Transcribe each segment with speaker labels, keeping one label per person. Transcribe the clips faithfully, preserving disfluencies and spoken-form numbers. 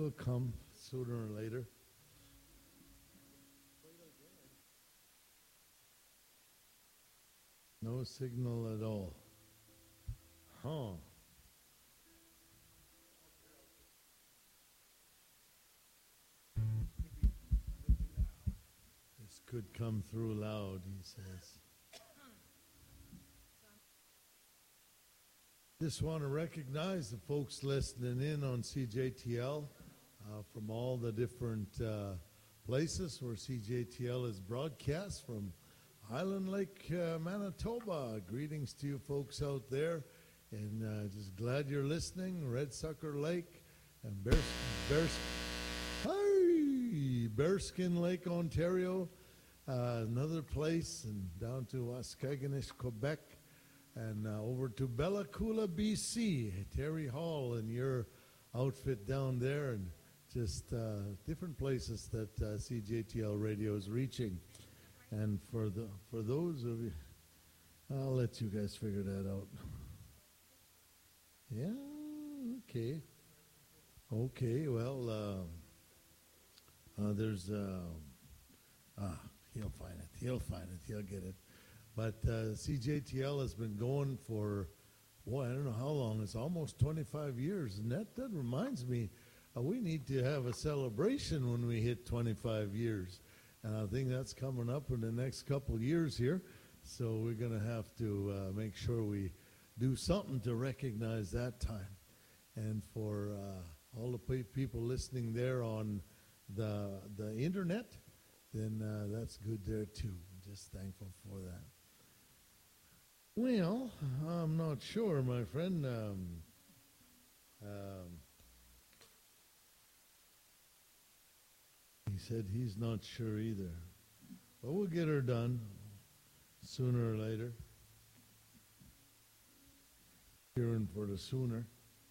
Speaker 1: It'll come sooner or later. No signal at all. Huh. This could come through loud, he says. Just want to recognize the folks listening in on C J T L uh, from all the different uh, places where C J T L is broadcast from Highland Lake, uh, Manitoba. Greetings to you folks out there, and uh, just glad you're listening. Red Sucker Lake and Bears, Bears, hi, Bearskin Lake, Ontario, uh, another place, and down to Waskaganish, Quebec. And uh, over to Bella Coola, B C, Terry Hall and your outfit down there, and just uh, different places that uh, C J T L radio is reaching. And for the for those of you, I'll let you guys figure that out. Yeah, okay. Okay, well, uh, uh, there's, uh, ah, he'll find it, he'll find it, he'll get it. But uh, C J T L has been going for, boy, I don't know how long. It's almost twenty-five years. And that, that reminds me, uh, we need to have a celebration when we hit twenty-five years. And I think that's coming up in the next couple years here. So we're going to have to uh, make sure we do something to recognize that time. And for uh, all the pe- people listening there on the, the internet, then uh, that's good there too. I'm just thankful for that. Well, I'm not sure, my friend. Um, um, he said he's not sure either. But we'll get her done sooner or later. Cheering for the sooner.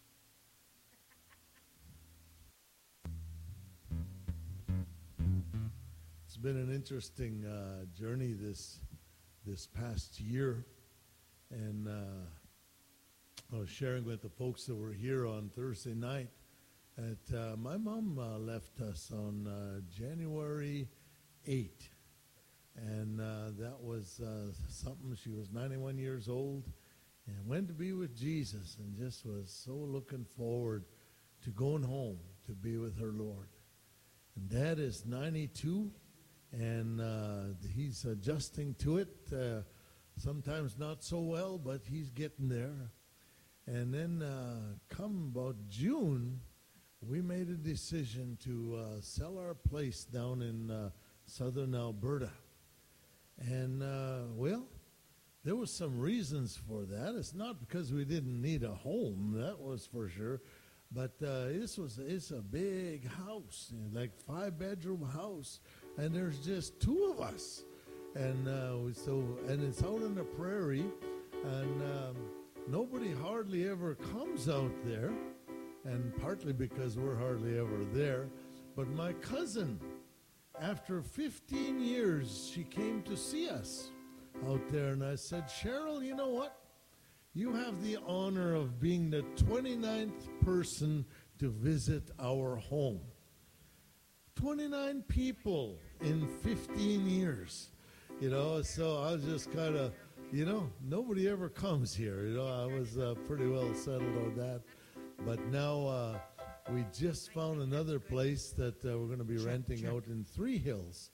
Speaker 1: It's been an interesting uh, journey this this past year. And uh, I was sharing with the folks that were here on Thursday night that uh, my mom uh, left us on uh, January eighth. And uh, that was uh, something. She was ninety-one years old and went to be with Jesus and just was so looking forward to going home to be with her Lord. And Dad is ninety-two, and uh, he's adjusting to it. Uh, Sometimes not so well, but he's getting there. And then uh, come about June, we made a decision to uh, sell our place down in uh, southern Alberta. And, uh, well, there was some reasons for that. It's not because we didn't need a home, that was for sure. But uh, this was it's a big house, like five-bedroom house, and there's just two of us. And uh, so, and it's out in the prairie, and um, nobody hardly ever comes out there, and partly because we're hardly ever there. But my cousin, after fifteen years, she came to see us out there, and I said, Cheryl, you know what? You have the honor of being the twenty-ninth person to visit our home. twenty-nine people in fifteen years. You know, so I was just kind of, you know, nobody ever comes here. You know, I was uh, pretty well settled on that. But now uh, we just found another place that uh, we're going to be
Speaker 2: check,
Speaker 1: renting
Speaker 2: check.
Speaker 1: out in Three Hills.